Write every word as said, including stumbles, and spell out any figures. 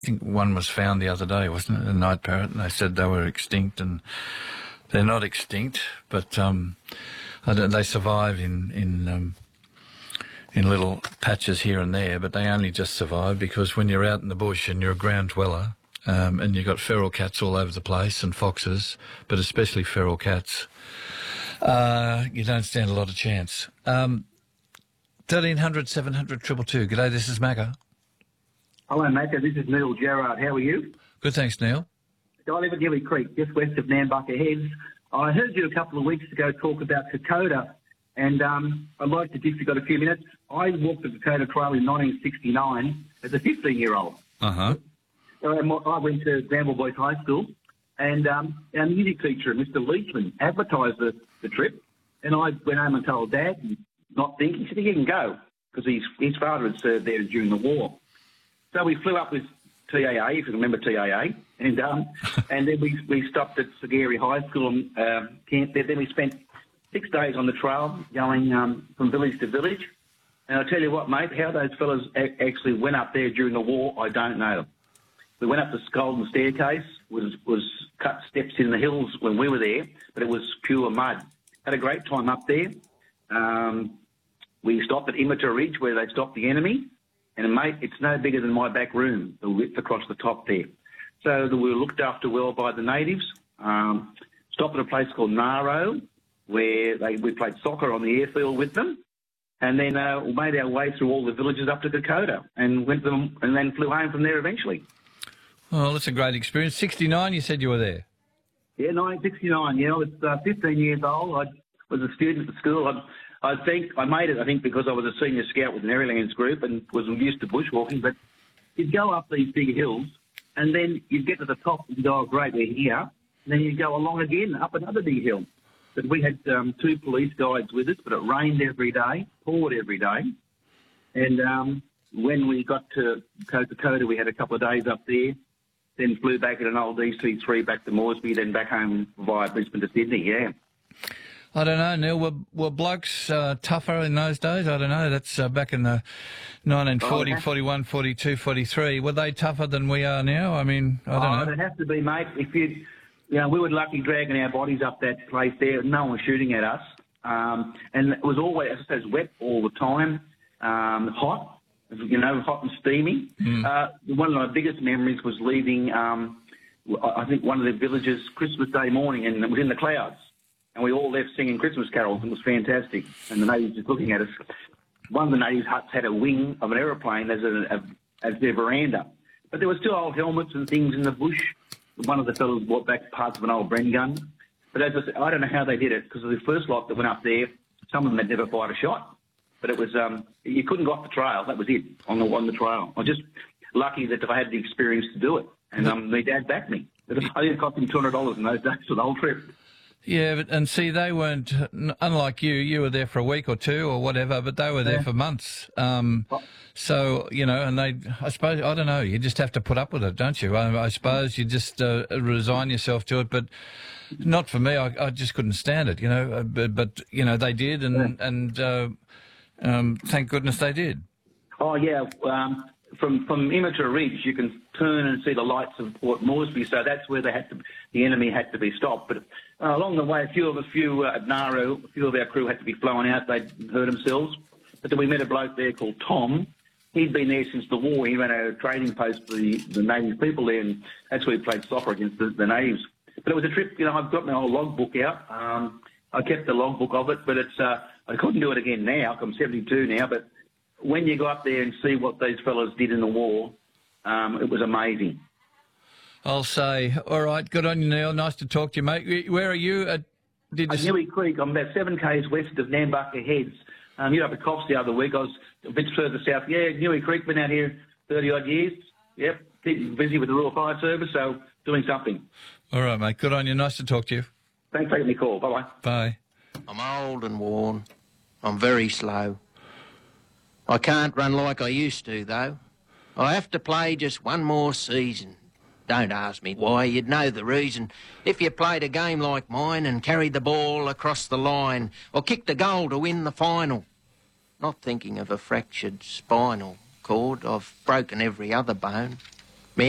think one was found the other day, wasn't it? A night parrot, and they said they were extinct, and they're not extinct, but um, I don't, they survive in in um, in little patches here and there, but they only just survive because when you're out in the bush and you're a ground dweller, um, and you've got feral cats all over the place and foxes, but especially feral cats, uh, you don't stand a lot of chance. Um, thirteen hundred, seven hundred, two two two. G'day, this is Macca. Hello, Macca. This is Neil Gerard. How are you? Good, thanks, Neil. I live at Newey Creek, just west of Nambucca Heads. I heard you a couple of weeks ago talk about Kokoda, and um, I'd like to, if you've got a few minutes, I walked the Kokoda Trail in nineteen sixty-nine as a fifteen-year-old. Uh-huh. I went to Granville Boys High School, and um, our music teacher, Mister Leachman, advertised the, the trip, and I went home and told Dad, not thinking, he said he can go, because his, his father had served there during the war. So we flew up with T A A, if you remember T A A, and um, and then we we stopped at Sagary High School and uh, camped there. Then we spent six days on the trail going um, from village to village. And I'll tell you what, mate, how those fellas a- actually went up there during the war, I don't know. We went up the Golden Staircase, was was cut steps in the hills when we were there, but it was pure mud. Had a great time up there. Um, we stopped at Immature Ridge where they stopped the enemy. And, mate, it's no bigger than my back room, the width across the top there. So we were looked after well by the natives. Um, stopped at a place called Naro, where they, we played soccer on the airfield with them. And then uh, we made our way through all the villages up to Kokoda and went to them and then flew home from there eventually. Well, that's a great experience. sixty-nine, you said you were there? Yeah, nineteen sixty-nine. Yeah, I was uh, fifteen years old. I was a student at school. I, I think I made it, I think, because I was a senior scout with an Airlands group and was used to bushwalking. But you'd go up these big hills and then you'd get to the top and you'd go, oh, great, we're here. And then you'd go along again up another big hill. But we had um, two police guides with us, but it rained every day, poured every day. And um, when we got to Kokoda, we had a couple of days up there, then flew back in an old D C three back to Moresby, then back home via Brisbane to Sydney, yeah. I don't know, Neil. Were, were blokes uh, tougher in those days? I don't know. That's uh, back in the nineteen forty, oh, forty-one, forty-two, forty-three. Were they tougher than we are now? I mean, I don't oh, know. It has to be, mate. If you, you know, we were lucky dragging our bodies up that place there. No one was shooting at us. Um, and it was always, as I said, wet all the time, um, hot, you know, hot and steamy. Mm. Uh, one of my biggest memories was leaving, um, I think, one of the villages Christmas Day morning, and it was in the clouds. And we all left singing Christmas carols, and it was fantastic. And the natives just looking at us. One of the natives' huts had a wing of an aeroplane as a, as their veranda. But there were still old helmets and things in the bush. One of the fellows brought back parts of an old Bren gun. But as I said, I don't know how they did it, because the first lot that went up there, some of them had never fired a shot. But it was, um, you couldn't go off the trail. That was it, on the, on the trail. I was just lucky that I had the experience to do it. And um, my dad backed me. I think it cost him two hundred dollars in those days for the whole trip. Yeah, but, and see, they weren't, unlike you, you were there for a week or two or whatever, but they were there yeah. for months. Um, so, you know, and they, I suppose, I don't know, you just have to put up with it, don't you? I, I suppose you just uh, resign yourself to it, but not for me. I, I just couldn't stand it, you know, but, but you know, they did, and, yeah. and uh, um, thank goodness they did. Oh, yeah. Um, from, from Immature Ridge, you can turn and see the lights of Port Moresby, so that's where they had to, the enemy had to be stopped. But uh, along the way, a few of a few uh, at Nauru, a few of our crew had to be flown out. They'd hurt themselves. But then we met a bloke there called Tom. He'd been there since the war. He ran a trading post for the, the native people there, and that's where he played soccer against the, the natives. But it was a trip, you know, I've got my old logbook out. Um, I kept the logbook of it, but it's uh, I couldn't do it again now. I'm seventy-two now, but when you go up there and see what these fellas did in the war, um, it was amazing. I'll say, all right, good on you, Neil. Nice to talk to you, mate. Where are you? At, did at you... Newey Creek. I'm about seven k's west of Nambucca Heads. Um, you were up at Coffs the other week. I was a bit further south. Yeah, Newey Creek, been out here thirty-odd years. Yep, keeping busy with the Royal Fire Service, so doing something. All right, mate. Good on you. Nice to talk to you. Thanks for taking me call. Bye-bye. Bye. I'm old and worn. I'm very slow. I can't run like I used to, though. I have to play just one more season. Don't ask me why, you'd know the reason. If you played a game like mine and carried the ball across the line or kicked a goal to win the final. Not thinking of a fractured spinal cord, I've broken every other bone.